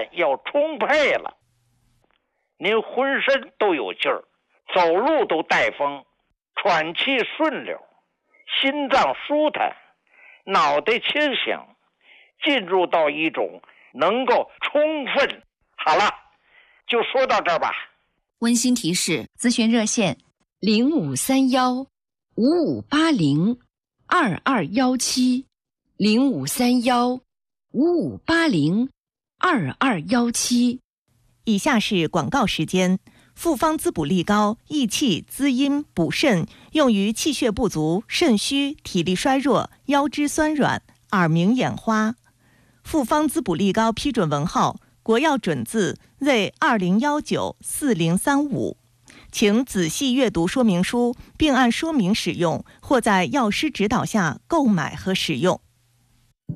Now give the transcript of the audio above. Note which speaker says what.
Speaker 1: 汗要充沛了，您浑身都有劲儿，走路都带风，喘气顺溜，心脏舒坦，脑袋清醒，进入到一种能够充分。好了，就说到这儿吧。
Speaker 2: 温馨提示：咨询热线0531-5580，0531-5580-2217。
Speaker 3: 以下是广告时间。复方滋补力高，益气滋阴补肾，用于气血不足、肾虚、体力衰弱、腰肢酸软、耳鸣眼花。复方滋补力高批准文号：国药准字为20194035，请仔细阅读说明书，并按说明使用，或在药师指导下购买和使用。